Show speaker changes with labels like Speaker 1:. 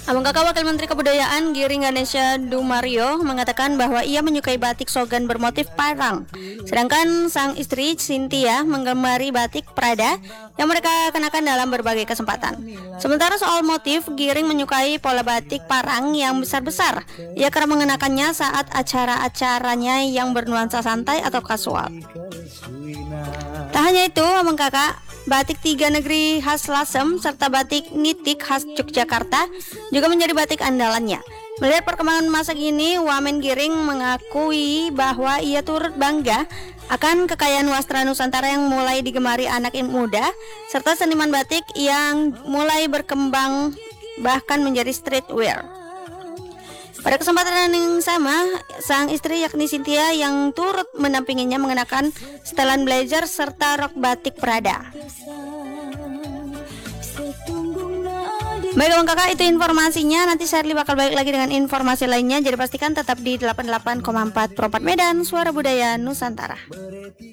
Speaker 1: Abang Kakak Wakil Menteri Kebudayaan Giring Ganesha Dumario mengatakan bahwa ia menyukai batik sogan bermotif parang. Sedangkan sang istri Cynthia menggemari batik Prada yang mereka kenakan dalam berbagai kesempatan. Sementara soal motif, Giring menyukai pola batik parang yang besar-besar. Ia kerap mengenakannya saat acara-acaranya yang bernuansa santai atau kasual. Tak hanya itu, Abang Kakak, batik tiga negeri khas Lasem serta batik nitik khas Yogyakarta juga menjadi batik andalannya. Melihat perkembangan masa kini, Wamen Giring mengakui bahwa ia turut bangga akan kekayaan wastra Nusantara yang mulai digemari anak muda serta seniman batik yang mulai berkembang bahkan menjadi streetwear. Pada kesempatan yang sama, sang istri yakni Cynthia yang turut mendampinginya mengenakan setelan blazer serta rok batik Prada. Baik Abang Kakak, itu informasinya. Nanti Sherly bakal balik lagi dengan informasi lainnya. Jadi pastikan tetap di 88,4 Pro 4 Medan, Suara Budaya Nusantara.